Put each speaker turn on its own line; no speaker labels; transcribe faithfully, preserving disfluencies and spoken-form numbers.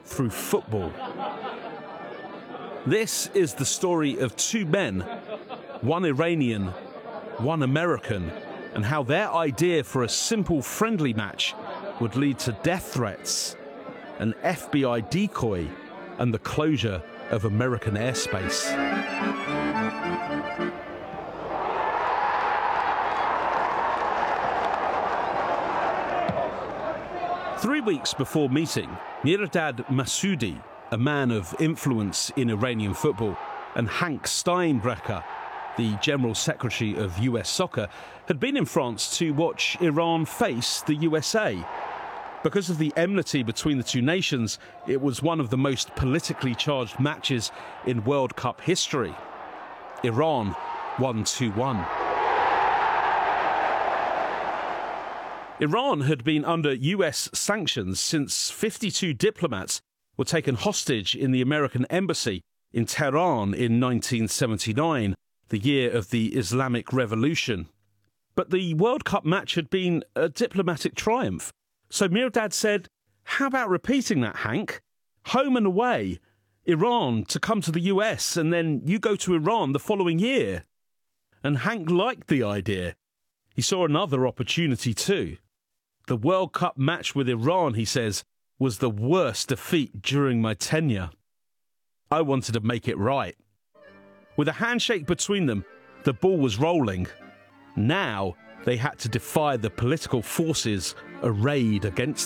through football. This is the story of two men, one Iranian, one American, and how their idea for a simple friendly match would lead to death threats, an F B I decoy, and the closure of American airspace. Three weeks before meeting, Mirdad Massoudi, a man of influence in Iranian football, and Hank Steinbrecher, the General Secretary of U S Soccer, had been in France to watch Iran face the U S A. Because of the enmity between the two nations, it was one of the most politically charged matches in World Cup history. Iran won two one. Iran had been under U S sanctions since fifty-two diplomats were taken hostage in the American embassy in Tehran in nineteen seventy-nine, the year of the Islamic Revolution. But the World Cup match had been a diplomatic triumph. So Mirdad said, how about repeating that, Hank? Home and away. Iran to come to the U S and then you go to Iran the following year. And Hank liked the idea. He saw another opportunity too. The World Cup match with Iran, he says, was the worst defeat during my tenure. I wanted to make it right. With a handshake between them, the ball was rolling. Now they had to defy the political forces arrayed against them.